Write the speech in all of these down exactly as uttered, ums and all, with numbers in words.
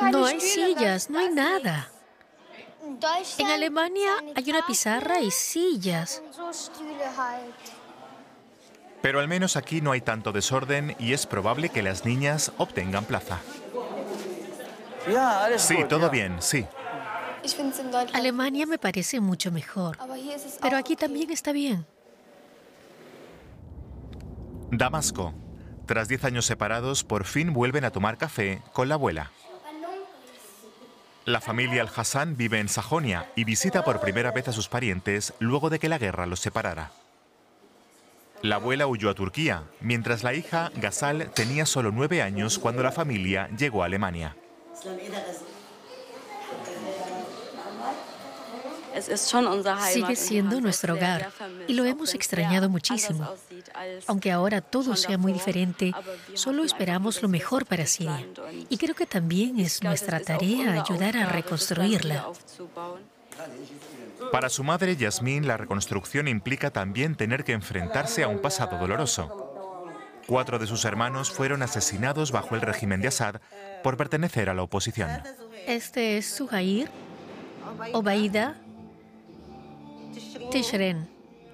No hay sillas, no hay nada. En Alemania hay una pizarra y sillas. Pero al menos aquí no hay tanto desorden y es probable que las niñas obtengan plaza. Sí, todo bien, sí. Alemania me parece mucho mejor, pero aquí también está bien. Damasco. Tras diez años separados, por fin vuelven a tomar café con la abuela. La familia Al-Hassan vive en Sajonia y visita por primera vez a sus parientes luego de que la guerra los separara. La abuela huyó a Turquía, mientras la hija, Ghazal, tenía solo nueve años cuando la familia llegó a Alemania. Sigue siendo nuestro hogar y lo hemos extrañado muchísimo. Aunque ahora todo sea muy diferente, solo esperamos lo mejor para Siria. Y creo que también es nuestra tarea ayudar a reconstruirla. Para su madre, Yasmín, la reconstrucción implica también tener que enfrentarse a un pasado doloroso. Cuatro de sus hermanos fueron asesinados bajo el régimen de Assad por pertenecer a la oposición. Este es Suhair, Obaida, Tishreen.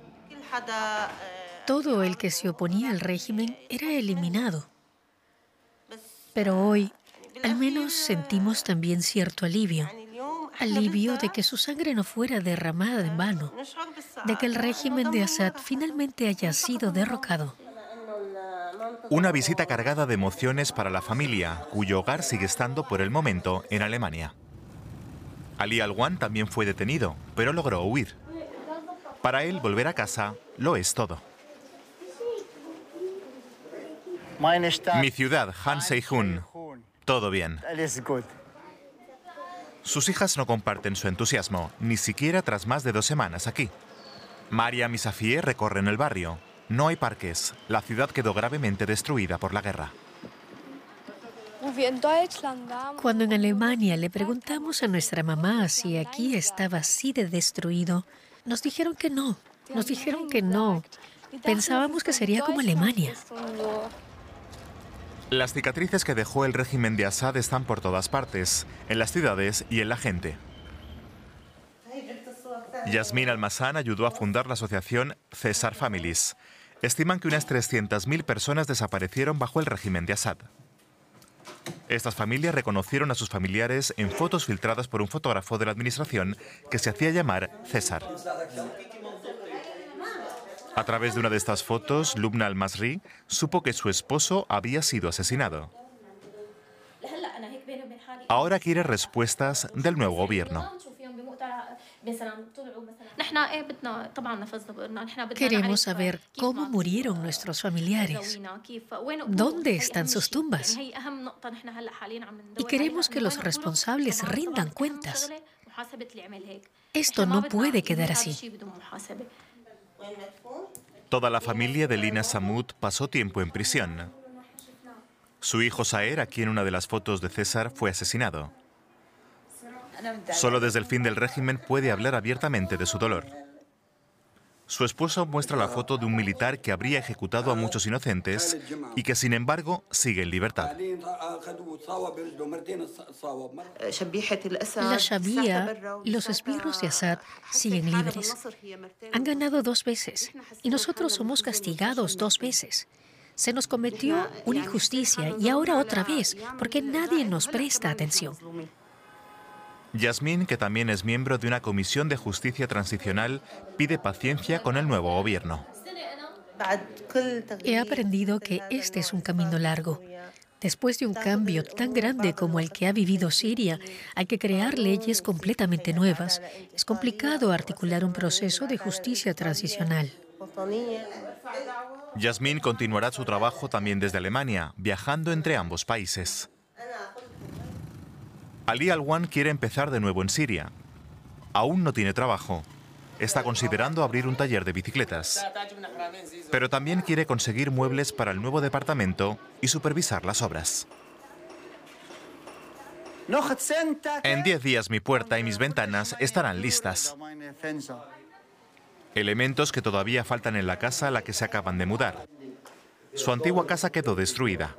Todo el que se oponía al régimen era eliminado. Pero hoy, al menos sentimos también cierto alivio. Alivio de que su sangre no fuera derramada en vano, de que el régimen de Assad finalmente haya sido derrocado. Una visita cargada de emociones para la familia, cuyo hogar sigue estando por el momento en Alemania. Ali Alwan también fue detenido, pero logró huir. Para él, volver a casa lo es todo. Mi ciudad, Han Sei-hun, todo bien. Sus hijas no comparten su entusiasmo, ni siquiera tras más de dos semanas aquí. Mariam y Safie recorren el barrio. No hay parques. La ciudad quedó gravemente destruida por la guerra. Cuando en Alemania le preguntamos a nuestra mamá si aquí estaba así de destruido, nos dijeron que no. Nos dijeron que no. Pensábamos que sería como Alemania. Las cicatrices que dejó el régimen de Assad están por todas partes, en las ciudades y en la gente. Yasmín Almazán ayudó a fundar la asociación César Families. Estiman que unas trescientas mil personas desaparecieron bajo el régimen de Assad. Estas familias reconocieron a sus familiares en fotos filtradas por un fotógrafo de la administración que se hacía llamar César. A través de una de estas fotos, Lubna Al-Masri supo que su esposo había sido asesinado. Ahora quiere respuestas del nuevo gobierno. Queremos saber cómo murieron nuestros familiares. ¿Dónde están sus tumbas? Y queremos que los responsables rindan cuentas. Esto no puede quedar así. Toda la familia de Lina Samud pasó tiempo en prisión. Su hijo Saer, aquí en una de las fotos de César, fue asesinado. Solo desde el fin del régimen puede hablar abiertamente de su dolor. Su esposo muestra la foto de un militar que habría ejecutado a muchos inocentes y que, sin embargo, sigue en libertad. La Shabia y los esbirros de Assad siguen libres. Han ganado dos veces y nosotros somos castigados dos veces. Se nos cometió una injusticia y ahora otra vez, porque nadie nos presta atención. Yasmín, que también es miembro de una comisión de justicia transicional, pide paciencia con el nuevo gobierno. He aprendido que este es un camino largo. Después de un cambio tan grande como el que ha vivido Siria, hay que crear leyes completamente nuevas. Es complicado articular un proceso de justicia transicional. Yasmín continuará su trabajo también desde Alemania, viajando entre ambos países. Ali Alwan quiere empezar de nuevo en Siria. Aún no tiene trabajo. Está considerando abrir un taller de bicicletas. Pero también quiere conseguir muebles para el nuevo departamento y supervisar las obras. En diez días mi puerta y mis ventanas estarán listas. Elementos que todavía faltan en la casa a la que se acaban de mudar. Su antigua casa quedó destruida.